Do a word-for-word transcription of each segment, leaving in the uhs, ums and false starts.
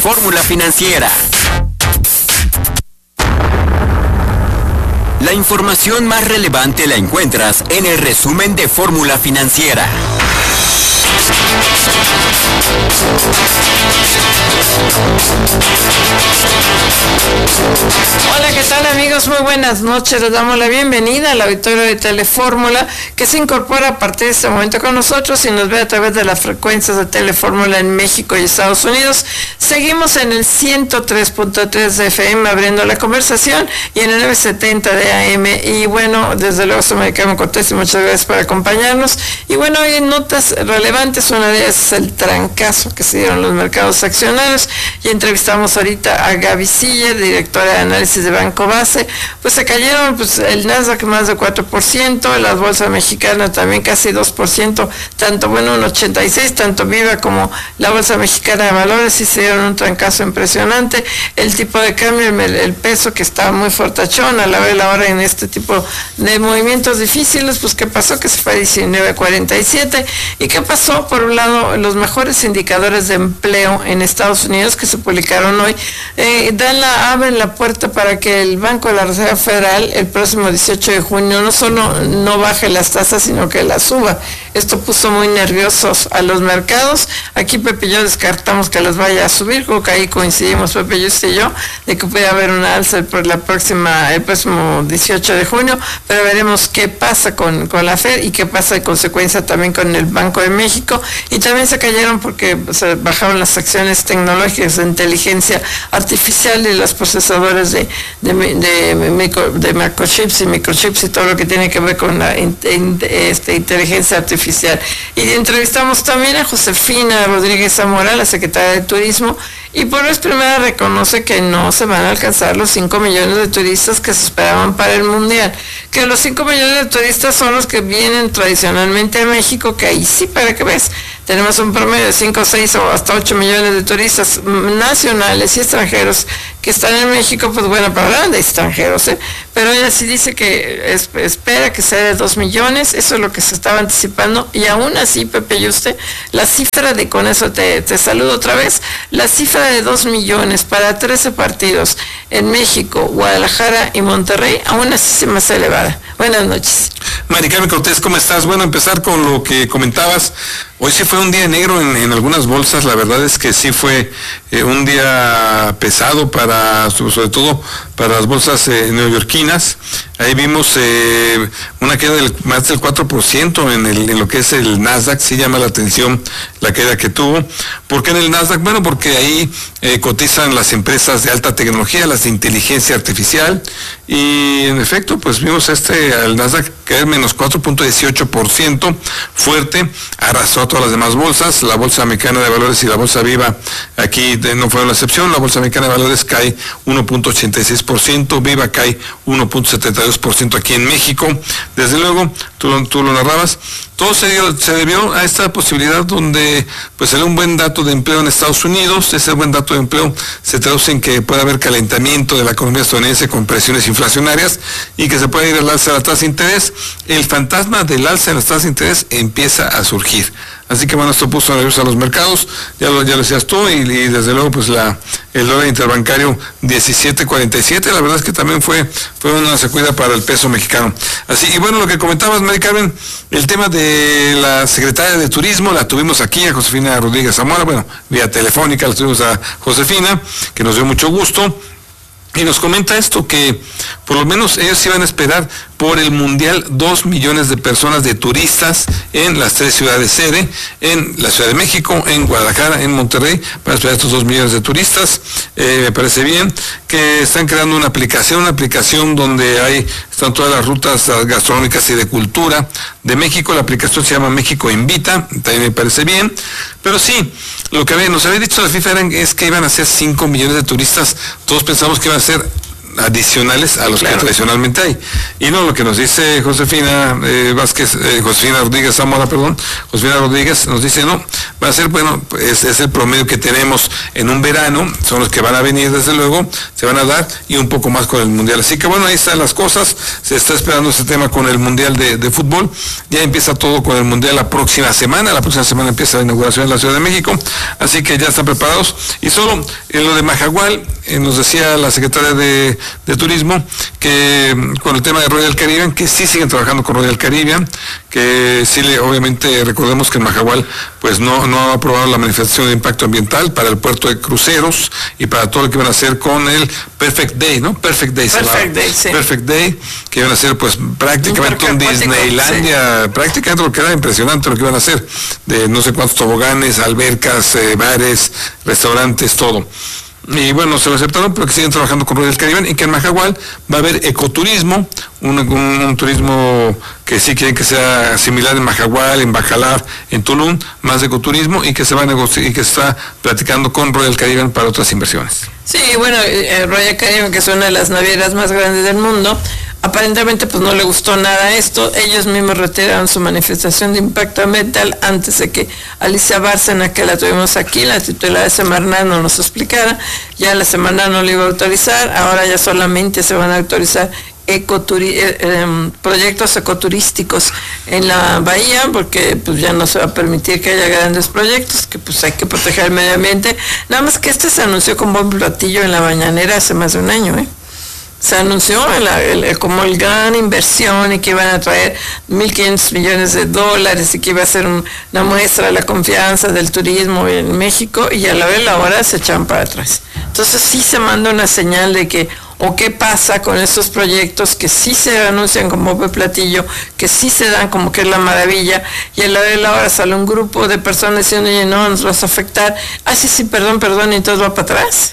Fórmula Financiera. La información más relevante la encuentras en el resumen de Fórmula Financiera. Hola, ¿qué tal, amigos? Muy buenas noches. Les damos la bienvenida al auditorio de Telefórmula, que se incorpora a partir de este momento con nosotros y nos ve a través de las frecuencias de Telefórmula en México y Estados Unidos. Seguimos en el ciento tres punto tres de F M abriendo la conversación y en el novecientos setenta de A M. Y bueno, desde luego soy Maricarmen Cortés y muchas gracias por acompañarnos. Y bueno, hoy en notas relevantes, una de ellas es el trancazo que se dieron los mercados accionarios, y entrevistamos ahorita a Gaby Siller, directora de análisis de Banco Base. Pues se cayeron pues el Nasdaq más de cuatro por ciento, las bolsas mexicanas también casi dos por ciento, tanto bueno un ochenta y seis, tanto Viva como la bolsa mexicana de valores, y se dieron un trancazo impresionante. El tipo de cambio, el, el peso que estaba muy fortachón a la vez la hora en este tipo de movimientos difíciles, pues ¿qué pasó? Que se fue a diecinueve cuarenta y siete. ¿Y qué pasó? Por un lado, los mejores indicadores de empleo en Estados Unidos que se publicaron hoy eh, dan la, abren la puerta para que el Banco de la Reserva Federal el próximo dieciocho de junio no solo no baje las tasas, sino que las suba. Esto puso muy nerviosos a los mercados. Aquí Pepe y yo descartamos que las vaya a subir, creo que ahí coincidimos Pepe y usted y yo, de que puede haber una alza por la próxima, el próximo dieciocho de junio, pero veremos qué pasa con, con la Fed y qué pasa en consecuencia también con el Banco de México. Y también se cayeron porque se bajaron las acciones tecnológicas de inteligencia artificial y los procesadores de, de, de, de, de microchips y microchips y todo lo que tiene que ver con la in, in, este, inteligencia artificial. Y entrevistamos también a Josefina Rodríguez Zamora, la secretaria de Turismo, y por vez primera reconoce que no se van a alcanzar los cinco millones de turistas que se esperaban para el Mundial, que los cinco millones de turistas son los que vienen tradicionalmente a México, que ahí sí, para que ves, tenemos un promedio de cinco, seis o hasta ocho millones de turistas nacionales y extranjeros que están en México, pues bueno, para hablar de extranjeros, ¿eh? Pero ella sí dice que es, espera que sea de dos millones, eso es lo que se estaba anticipando, y aún así, Pepe y usted, la cifra de, con eso te, te saludo otra vez, la cifra de dos millones para trece partidos en México, Guadalajara y Monterrey, aún así se me hace elevada. Buenas noches. Maricarmen Cortés, ¿cómo estás? Bueno, empezar con lo que comentabas. Hoy sí fue un día negro en, en algunas bolsas, la verdad es que sí fue eh, un día pesado para, sobre todo para las bolsas eh, neoyorquinas. Ahí vimos eh, una queda del más del cuatro por ciento en, el, en lo que es el Nasdaq. Sí llama la atención la queda que tuvo. ¿Por qué en el Nasdaq? Bueno, porque ahí eh, cotizan las empresas de alta tecnología, las de inteligencia artificial, y en efecto, pues vimos este al Nasdaq caer menos cuatro punto dieciocho por ciento, fuerte, arrasó a todas las demás bolsas. La bolsa mexicana de valores y la bolsa Viva aquí no fueron la excepción. La bolsa mexicana de valores cae uno punto ochenta y seis por ciento, Viva cae uno punto setenta y dos por ciento aquí en México. Desde luego, tú, tú lo narrabas, todo se, dio, se debió a esta posibilidad donde pues salió un buen dato de empleo en Estados Unidos. Ese buen dato de empleo se traduce en que puede haber calentamiento de la economía estadounidense con presiones inflacionarias y que se puede ir al alza de la tasa de interés. El fantasma del alza en las tasas de interés empieza a surgir. Así que bueno, esto puso nerviosos a los mercados, ya lo, ya lo decías tú, y, y desde luego pues la el dólar interbancario diecisiete cuarenta y siete, la verdad es que también fue, fue una sacudida para el peso mexicano. Así, y bueno, lo que comentabas, Maricarmen, el tema de la secretaria de Turismo, la tuvimos aquí a Josefina Rodríguez Zamora, bueno, vía telefónica la tuvimos a Josefina, que nos dio mucho gusto. Y nos comenta esto, que por lo menos ellos iban a esperar por el Mundial dos millones de personas, de turistas, en las tres ciudades sede, en la Ciudad de México, en Guadalajara, en Monterrey, para esperar estos dos millones de turistas. Eh, me parece bien que están creando una aplicación, una aplicación donde hay, están todas las rutas gastronómicas y de cultura de México. La aplicación se llama México Invita, también me parece bien. Pero sí, lo que había, nos había dicho la FIFA era, es que iban a ser cinco millones de turistas. Todos pensamos que iban a ser adicionales a los claro. que tradicionalmente hay. Y no, lo que nos dice Josefina eh, Vázquez, eh, Josefina Rodríguez Zamora, perdón, Josefina Rodríguez nos dice, no, va a ser, bueno, es, es el promedio que tenemos en un verano, son los que van a venir desde luego, se van a dar, y un poco más con el Mundial. Así que bueno, ahí están las cosas, se está esperando este tema con el Mundial de, de fútbol, ya empieza todo con el Mundial la próxima semana, la próxima semana empieza la inauguración en la Ciudad de México, así que ya están preparados. Y solo en lo de Majagual, eh, nos decía la secretaria de, de Turismo, que con el tema de Royal Caribbean, que sí siguen trabajando con Royal Caribbean, que sí, le, obviamente recordemos que en Majagual pues no, no ha aprobado la manifestación de impacto ambiental para el puerto de cruceros y para todo lo que van a hacer con el Perfect Day, ¿no? Perfect Day, Perfect Day, sí. Perfect Day, que van a hacer pues prácticamente un, un Disneylandia, sí. prácticamente lo que era impresionante lo que van a hacer, de no sé cuántos toboganes, albercas, eh, bares, restaurantes, todo. Y bueno, se lo aceptaron, pero que siguen trabajando con Royal Caribbean, y que en Majagual va a haber ecoturismo, un, un, un turismo que sí quieren que sea similar en Majagual, en Bacalar, en Tulum, más de ecoturismo, y que se va a negociar y que se está platicando con Royal Caribbean para otras inversiones. Sí, bueno, eh, Royal Caribbean, que es una de las navieras más grandes del mundo, aparentemente pues no le gustó nada esto. Ellos mismos retiraron su manifestación de impacto ambiental antes de que Alicia Bárcena, que la tuvimos aquí, la titular de Semarnat, no nos explicara. Ya la Semarnat no le iba a autorizar, ahora ya solamente se van a autorizar ecoturi eh, eh, proyectos ecoturísticos en la bahía, porque pues ya no se va a permitir que haya grandes proyectos, que pues hay que proteger el medio ambiente. Nada más que este se anunció con buen platillo en la mañanera hace más de un año, ¿eh? Se anunció la, el, como el gran inversión, y que iban a traer mil quinientos millones de dólares, y que iba a ser un, una muestra de la confianza del turismo en México, y a la vez la hora se echan para atrás. Entonces sí se manda una señal de que, o qué pasa con estos proyectos que sí se anuncian como buen platillo, que sí se dan como que es la maravilla, y a la vez la hora sale un grupo de personas diciendo, oye, no, nos vas a afectar. Ah, sí, sí, perdón, perdón, y entonces va para atrás.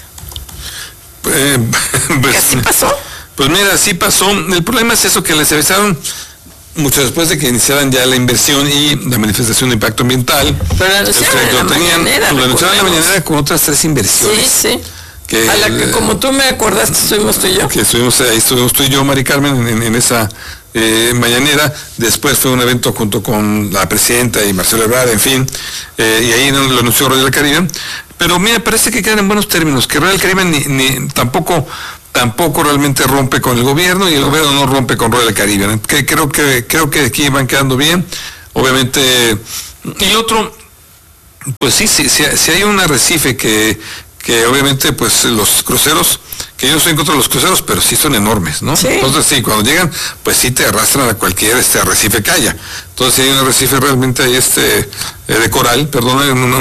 Eh, pues, ¿Qué así pasó? Pues mira, sí pasó. El problema es eso, que les avisaron mucho después de que iniciaran ya la inversión y la manifestación de impacto ambiental. Pero lo anunciaron en la mañanera. Lo anunciaron en la mañanera con otras tres inversiones. Sí, sí. Que, a la que, como tú me acordaste, estuvimos tú y yo. Que estuvimos ahí, estuvimos tú y yo, Mari Carmen, en, en esa eh, mañanera. Después fue un evento junto con la presidenta y Marcelo Ebrard, en fin, eh, y ahí lo anunció Royal Caribbean. Pero me parece que quedan en buenos términos, que Royal Caribbean ni, ni tampoco tampoco realmente rompe con el gobierno, y el gobierno no rompe con Royal Caribbean. Que creo que creo que aquí van quedando bien, obviamente. Y otro, pues sí, sí, sí, sí hay un arrecife que que obviamente pues los cruceros, que yo no estoy en contra de los cruceros, pero sí son enormes, ¿no? ¿Sí? Entonces sí, cuando llegan, pues sí te arrastran a cualquier este arrecife que haya. Entonces hay un arrecife realmente ahí este eh, de coral, perdón, un,